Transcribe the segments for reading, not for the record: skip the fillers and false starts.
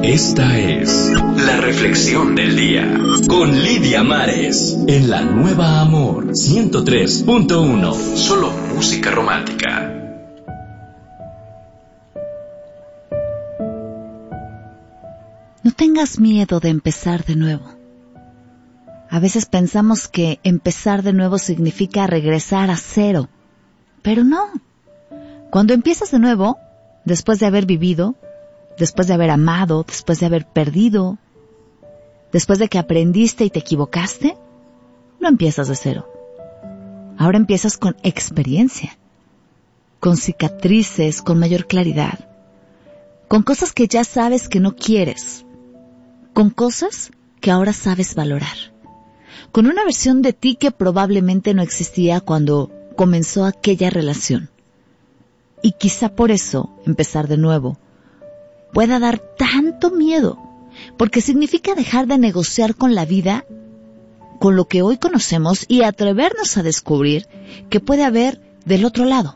Esta es la reflexión del día con Lidia Mares en la Nueva Amor 103.1. Solo música romántica. No tengas miedo de empezar de nuevo. A veces pensamos que empezar de nuevo significa regresar a cero, pero no. Cuando empiezas de nuevo, después de haber vivido, después de haber amado, después de haber perdido, después de que aprendiste y te equivocaste, no empiezas de cero. Ahora empiezas con experiencia, con cicatrices, con mayor claridad, con cosas que ya sabes que no quieres, con cosas que ahora sabes valorar, con una versión de ti que probablemente no existía cuando comenzó aquella relación. Y quizá por eso empezar de nuevo pueda dar tanto miedo, porque significa dejar de negociar con la vida, con lo que hoy conocemos, y atrevernos a descubrir que puede haber del otro lado.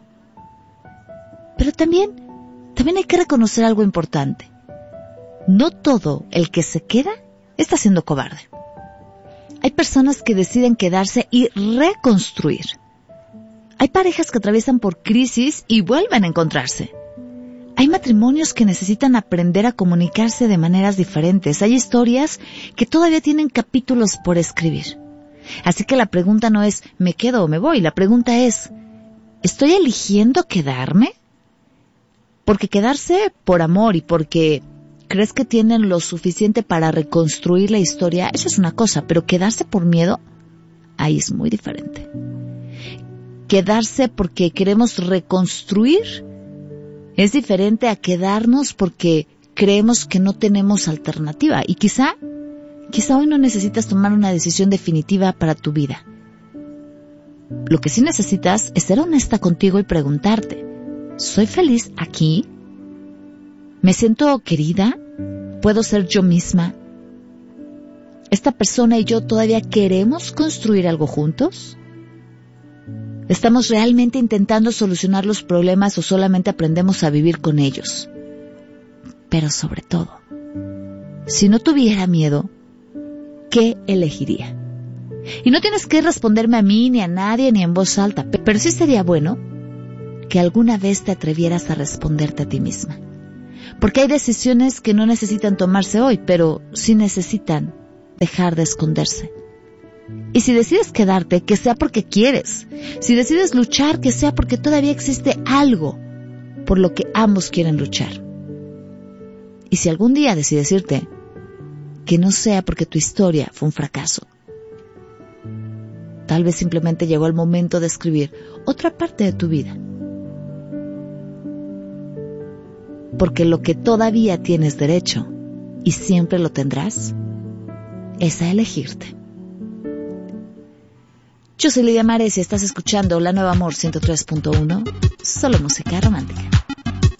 Pero también hay que reconocer algo importante. No todo el que se queda está siendo cobarde. Hay personas que deciden quedarse y reconstruir. Hay parejas que atraviesan por crisis y vuelven a encontrarse. Hay matrimonios que necesitan aprender a comunicarse de maneras diferentes. Hay historias que todavía tienen capítulos por escribir. Así que la pregunta no es ¿me quedo o me voy? La pregunta es ¿estoy eligiendo quedarme? Porque quedarse por amor y porque crees que tienen lo suficiente para reconstruir la historia, eso es una cosa, pero quedarse por miedo, ahí es muy diferente. Quedarse porque queremos reconstruir es diferente a quedarnos porque creemos que no tenemos alternativa. Y quizá hoy no necesitas tomar una decisión definitiva para tu vida. Lo que sí necesitas es ser honesta contigo y preguntarte, ¿soy feliz aquí? ¿Me siento querida? ¿Puedo ser yo misma? ¿Esta persona y yo todavía queremos construir algo juntos? ¿Estamos realmente intentando solucionar los problemas o solamente aprendemos a vivir con ellos? Pero sobre todo, si no tuviera miedo, ¿qué elegiría? Y no tienes que responderme a mí, ni a nadie, ni en voz alta, pero sí sería bueno que alguna vez te atrevieras a responderte a ti misma. Porque hay decisiones que no necesitan tomarse hoy, pero sí necesitan dejar de esconderse. Y si decides quedarte, que sea porque quieres. Si decides luchar, que sea porque todavía existe algo por lo que ambos quieren luchar. Y si algún día decides irte, que no sea porque tu historia fue un fracaso. Tal vez simplemente llegó el momento de escribir otra parte de tu vida. Porque lo que todavía tienes derecho, y siempre lo tendrás, es a elegirte. Yo soy Lidia Mares y estás escuchando La Nueva Amor 103.1, solo música romántica.